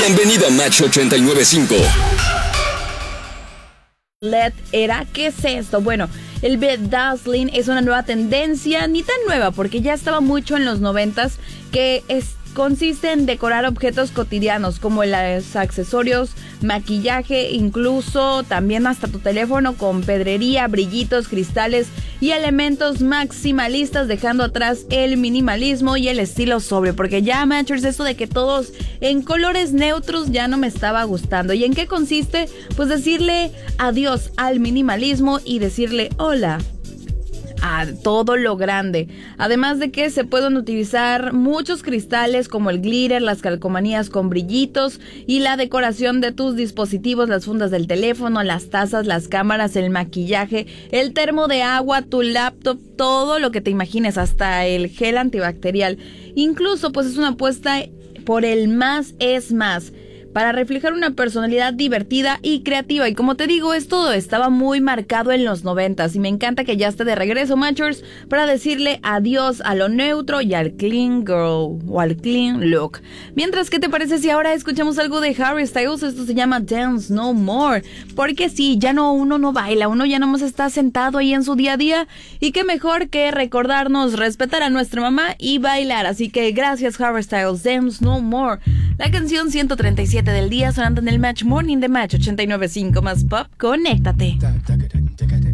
Bienvenido a Match 89.5. LED era, ¿qué es esto? Bueno, el bedazzling es una nueva tendencia, ni tan nueva porque ya estaba mucho en los 90s, que consiste en decorar objetos cotidianos como los accesorios, maquillaje, incluso también hasta tu teléfono con pedrería, brillitos, cristales y elementos maximalistas, dejando atrás el minimalismo y el estilo sobrio, porque ya, Matchers, esto de que todos en colores neutros ya no me estaba gustando. ¿Y en qué consiste? Pues decirle adiós al minimalismo y decirle hola a todo lo grande. Además de que se pueden utilizar muchos cristales como el glitter, las calcomanías con brillitos y la decoración de tus dispositivos, las fundas del teléfono, las tazas, las cámaras, el maquillaje, el termo de agua, tu laptop, todo lo que te imagines, hasta el gel antibacterial. Incluso pues es una apuesta por el más es más, para reflejar una personalidad divertida y creativa. Y como te digo, esto estaba muy marcado en los 90s y me encanta que ya esté de regreso, Matchers, para decirle adiós a lo neutro y al clean girl o al clean look. Mientras, ¿qué te parece si ahora escuchamos algo de Harry Styles? Esto se llama Dance No More, porque sí, ya no, uno no baila, uno ya nomás está sentado ahí en su día a día, y qué mejor que recordarnos respetar a nuestra mamá y bailar. Así que gracias, Harry Styles, Dance No More. La canción 137 del día sonando en el Match Morning de Match 89.5 más pop. Conéctate.